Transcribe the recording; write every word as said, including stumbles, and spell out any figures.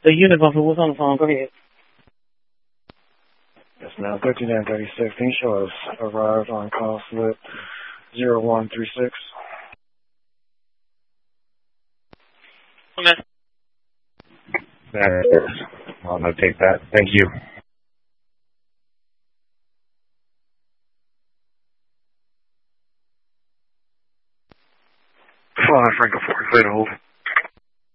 The unit buffer was on the phone. Go ahead. Yes, now thirty-nine thirty-six. Can you show us arrived on call slip zero one three six? That is. I'll notate that. Thank you. Five Franco four, clear to hold.